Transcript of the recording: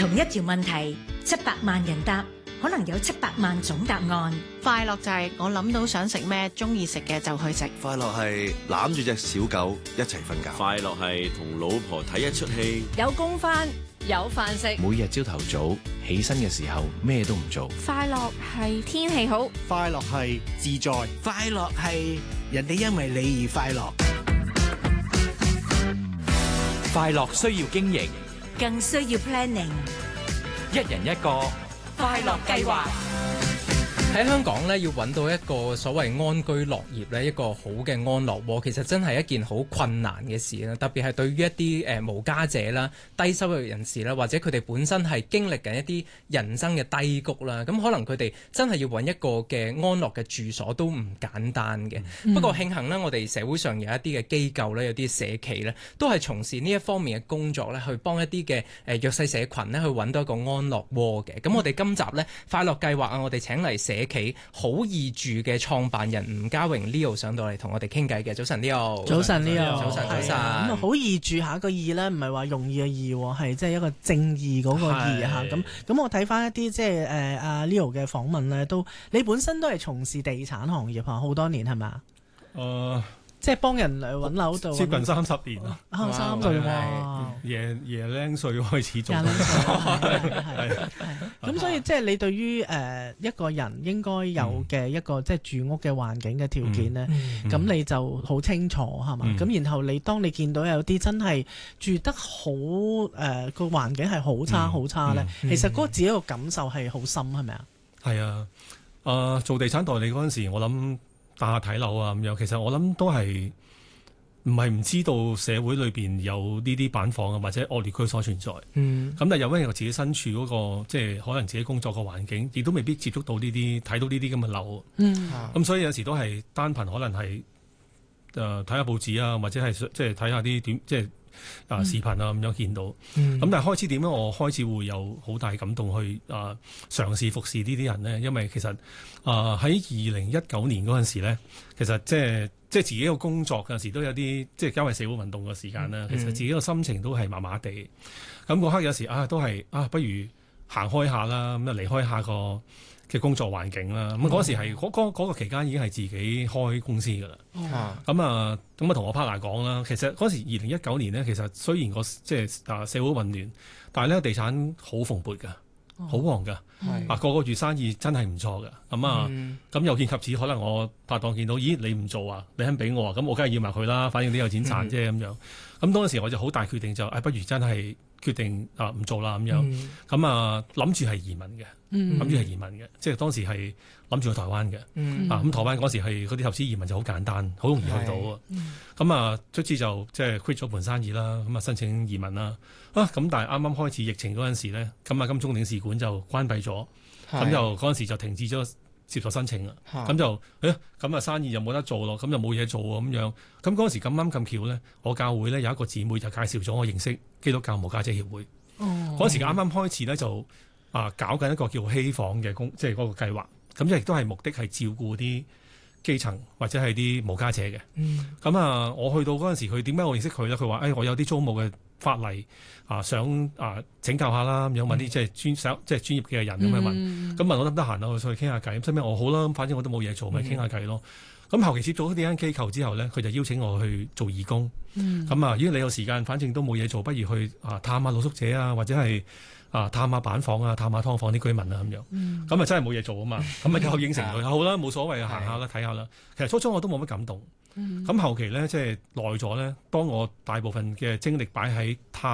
同一條問題，700萬人答，可能有700萬種答案。 快樂就係我諗到想食咩，中意食嘅就去食。 快樂係攬住隻小狗一齊瞓覺。 快樂係同老婆睇一出戲。 有工返，有飯食。 每日朝頭早起身嘅時候咩都唔做。 快樂係天氣好。 快樂係自在。 快樂係人哋因為你而快樂。 快樂需要經營， 更需要 planning。 一人一個快樂計劃。 喺香港咧，要揾到一個所謂安居樂業咧，一個好嘅安樂窩，其實真係一件好困難嘅事啦。特別係對於一啲無家者啦、低收入人士啦，或者佢哋本身係經歷緊一啲人生嘅低谷啦，咁可能佢哋真係要揾一個嘅安樂嘅住所都唔簡單嘅。不過慶幸呢，我哋社會上有一啲嘅機構咧，有啲社企咧，都係從事呢一方面嘅工作咧，去幫一啲嘅弱勢社群咧，去揾到一個安樂窩嘅。咁我哋今集呢，快樂計劃啊，我哋請嚟社企好易住嘅創辦人吳家榮 Leo 上到嚟同我哋傾偈嘅。早晨 Leo。 早晨 Leo。 早晨。 咁好易住下個易咧，唔係話容易嘅易，係即係一個正義嗰個易嚇。咁我睇翻一啲即係阿 Leo 嘅訪問咧，都你本身都係從事地產行業嚇，好多年係咪？即係幫人揾樓度， 接近30年啦。 30哇！ 廿零歲開始做。 咁所以即係你對於一個人應該有嘅一個即係住屋嘅環境嘅條件咧，咁你就好清楚係嘛？咁然後當你見到有啲真係住得好個環境係好差好差咧，其實嗰個自己個感受係好深係咪啊？ 係啊，做地產代理嗰陣時，我諗。大廈睇樓啊咁樣，其實我諗都係唔係唔知道社會裏邊有呢啲板房啊或者惡劣居所存在。咁但係有因為自己身處嗰個即係可能自己工作個環境，亦都未必接觸到呢啲睇到呢啲咁嘅樓。咁所以有時都係單憑可能係睇下報紙啊，或者係即係睇下啲短即係視頻啊咁樣見到。咁但係開始點樣？我開始會有好大感動去嘗試服侍呢啲人呢？因為其實喺2019年嗰陣時咧，其實即係自己個工作有時都有啲即係因為社會運動嘅時間啦，其實自己個心情都係麻麻地。咁嗰刻有時都係不如行開下啦，咁離開下個嘅工作環境啦。咁嗰時係嗰個期間已經係自己開公司㗎啦。咁同我 partner 講啦，其實嗰時2019年呢，其實雖然即係社會混亂，但係呢地產好蓬勃㗎。好旺㗎，個月生意真係唔錯㗎。咁又見及此，可能我拍檔見到，咦你唔做啊？你肯俾我啊？咁我梗係要埋佢啦，反正都有錢賺啫咁樣。咁當時我就好大決定就，不如真係決定唔做啦咁樣。咁諗住係移民嘅，諗住係移民嘅，即係當時係諗住去台灣嘅。咁台灣嗰時係嗰啲投資移民就好簡單，好容易去到啊。咁卒之就即係 quit 咗盤生意啦，咁申請移民啦。咁但係啱啱開始疫情嗰陣時咧，咁金鐘領事館就關閉咗，咁就嗰陣時就停止咗接受申請啦。咁就咁生意又冇得做咯，咁就冇嘢做咁樣。咁嗰陣時咁啱咁巧咧，我教會咧有一個姊妹就介紹咗我認識基督教無家者協會。嗰陣時啱啱開始咧就搞緊一個叫希房嘅即係嗰個計劃，咁亦都係目的係照顧啲基層或者係啲無家者嘅。我去到嗰陣時，佢點解我認識佢咧？佢話我有啲租務嘅法例想請教下啦，咁樣問啲即係專業嘅人咁樣問，咁問我得唔得閒啊？我上去傾下偈，咁所以我好啦，反正我都冇嘢做，咪傾下偈咯。咁後期接咗呢間機構之後咧，佢就邀請我去做義工。如果你有時間，反正都冇嘢做，不如去探下露宿者啊，或者係探下板房啊，探下劏房啲居民啊咁樣。咁真係冇嘢做啊嘛，咁又應承佢，好啦，冇所謂，行下啦，睇下啦。其實初初我都冇乜感動。咁後期咧，即係耐咗咧，當我大部分嘅精力擺喺